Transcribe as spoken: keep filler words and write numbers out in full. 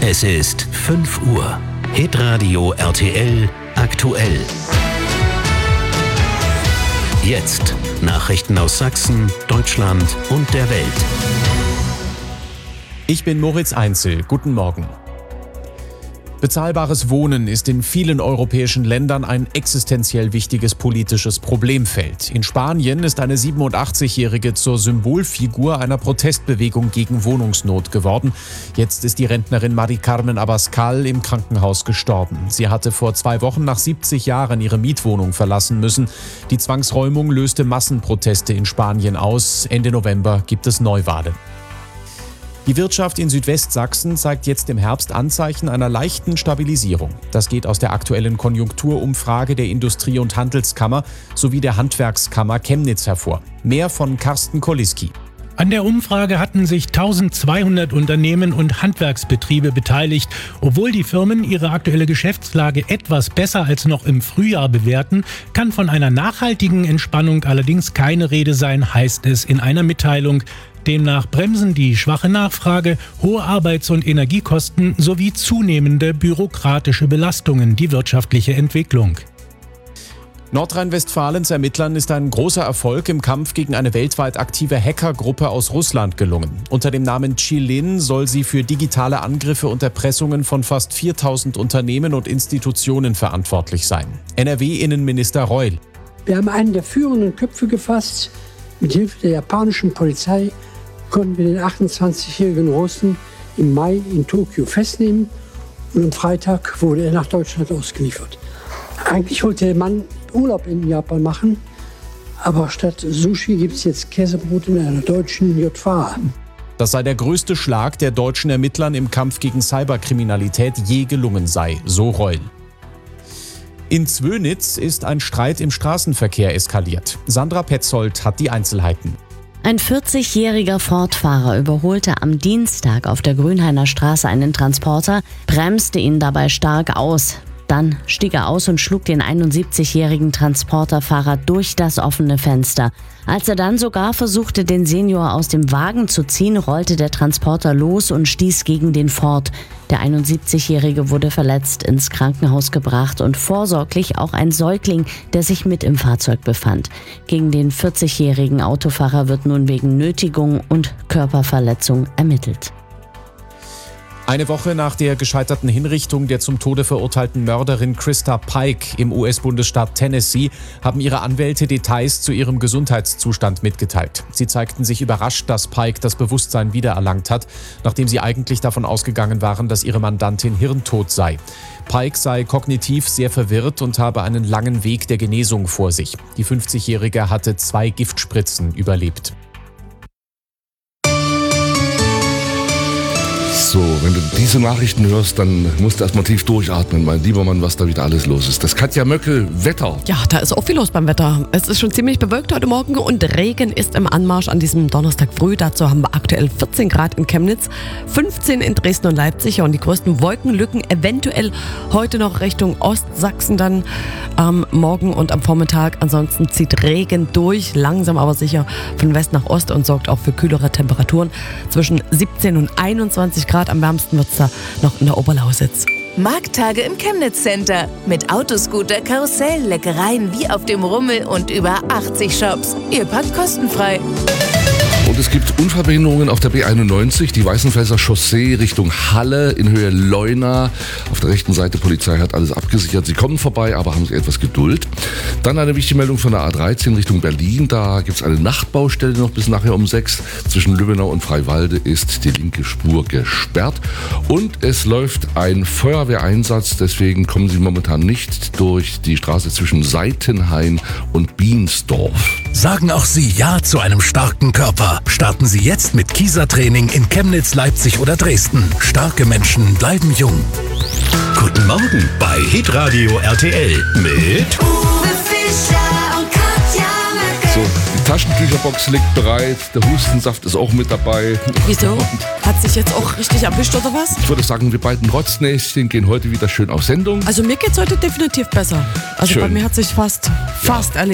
Es ist fünf Uhr. Hitradio R T L aktuell. Jetzt Nachrichten aus Sachsen, Deutschland und der Welt. Ich bin Moritz Einzel. Guten Morgen. Bezahlbares Wohnen ist in vielen europäischen Ländern ein existenziell wichtiges politisches Problemfeld. In Spanien ist eine siebenundachtzigjährige zur Symbolfigur einer Protestbewegung gegen Wohnungsnot geworden. Jetzt ist die Rentnerin Mari Carmen Abascal im Krankenhaus gestorben. Sie hatte vor zwei Wochen nach siebzig Jahren ihre Mietwohnung verlassen müssen. Die Zwangsräumung löste Massenproteste in Spanien aus. Ende November gibt es Neuwahlen. Die Wirtschaft in Südwestsachsen zeigt jetzt im Herbst Anzeichen einer leichten Stabilisierung. Das geht aus der aktuellen Konjunkturumfrage der Industrie- und Handelskammer sowie der Handwerkskammer Chemnitz hervor. Mehr von Carsten Koliski. An der Umfrage hatten sich eintausendzweihundert Unternehmen und Handwerksbetriebe beteiligt. Obwohl die Firmen ihre aktuelle Geschäftslage etwas besser als noch im Frühjahr bewerten, kann von einer nachhaltigen Entspannung allerdings keine Rede sein, heißt es in einer Mitteilung. Demnach bremsen die schwache Nachfrage, hohe Arbeits- und Energiekosten sowie zunehmende bürokratische Belastungen die wirtschaftliche Entwicklung. Nordrhein-Westfalens Ermittlern ist ein großer Erfolg im Kampf gegen eine weltweit aktive Hackergruppe aus Russland gelungen. Unter dem Namen Chilin soll sie für digitale Angriffe und Erpressungen von fast viertausend Unternehmen und Institutionen verantwortlich sein. N R W-Innenminister Reul. Wir haben einen der führenden Köpfe gefasst. Mit Hilfe der japanischen Polizei konnten wir den achtundzwanzigjährigen Russen im Mai in Tokio festnehmen und am Freitag wurde er nach Deutschland ausgeliefert. Eigentlich wollte der Mann Urlaub in Japan machen, aber statt Sushi gibt es jetzt Käsebrot in einer deutschen J V A. Das sei der größte Schlag, der deutschen Ermittlern im Kampf gegen Cyberkriminalität je gelungen sei, so Reul. In Zwönitz ist ein Streit im Straßenverkehr eskaliert. Sandra Petzold hat die Einzelheiten. Ein vierzigjähriger Ford-Fahrer überholte am Dienstag auf der Grünhainer Straße einen Transporter, bremste ihn dabei stark aus. Dann stieg er aus und schlug den einundsiebzigjährigen Transporterfahrer durch das offene Fenster. Als er dann sogar versuchte, den Senior aus dem Wagen zu ziehen, rollte der Transporter los und stieß gegen den Ford. Der einundsiebzigjährige wurde verletzt ins Krankenhaus gebracht und vorsorglich auch ein Säugling, der sich mit im Fahrzeug befand. Gegen den vierzigjährigen Autofahrer wird nun wegen Nötigung und Körperverletzung ermittelt. Eine Woche nach der gescheiterten Hinrichtung der zum Tode verurteilten Mörderin Krista Pike im U S-Bundesstaat Tennessee haben ihre Anwälte Details zu ihrem Gesundheitszustand mitgeteilt. Sie zeigten sich überrascht, dass Pike das Bewusstsein wiedererlangt hat, nachdem sie eigentlich davon ausgegangen waren, dass ihre Mandantin hirntot sei. Pike sei kognitiv sehr verwirrt und habe einen langen Weg der Genesung vor sich. Die fünfzigjährige hatte zwei Giftspritzen überlebt. So, wenn du diese Nachrichten hörst, dann musst du erstmal tief durchatmen, mein lieber Mann, was da wieder alles los ist. Das Katja Möckel, Wetter. Ja, da ist auch viel los beim Wetter. Es ist schon ziemlich bewölkt heute Morgen und Regen ist im Anmarsch an diesem Donnerstag früh. Dazu haben wir aktuell vierzehn Grad in Chemnitz, fünfzehn in Dresden und Leipzig und die größten Wolkenlücken eventuell heute noch Richtung Ostsachsen dann am Morgen und am Vormittag. Ansonsten zieht Regen durch, langsam aber sicher von West nach Ost und sorgt auch für kühlere Temperaturen. Zwischen siebzehn und einundzwanzig Grad am wärmsten wird es da noch in der Oberlausitz. Markttage im Chemnitz Center. Mit Autoscooter, Karussell, Leckereien wie auf dem Rummel und über achtzig Shops. Ihr parkt kostenfrei. Und es gibt Unfallbehinderungen auf der B einundneunzig, die Weißenfelser Chaussee Richtung Halle in Höhe Leuna. Auf der rechten Seite, Polizei hat alles abgesichert. Sie kommen vorbei, aber haben Sie etwas Geduld. Dann eine wichtige Meldung von der A dreizehn Richtung Berlin. Da gibt es eine Nachtbaustelle noch bis nachher um sechs. Zwischen Lübbenau und Freiwalde ist die linke Spur gesperrt. Und es läuft ein Feuerwehreinsatz, deswegen kommen Sie momentan nicht durch die Straße zwischen Seitenhain und Biensdorf. Sagen auch Sie Ja zu einem starken Körper. Starten Sie jetzt mit Kiesertraining in Chemnitz, Leipzig oder Dresden. Starke Menschen bleiben jung. Guten Morgen bei Hitradio R T L mit Uwe Fischer und Katja Möckel. So, die Taschentücherbox liegt bereit, der Hustensaft ist auch mit dabei. Wieso? Hat sich jetzt auch richtig erwischt oder was? Ich würde sagen, wir beiden Rotznäschen gehen heute wieder schön auf Sendung. Also mir geht's heute definitiv besser. Also Schön. bei mir hat sich fast, fast erledigt.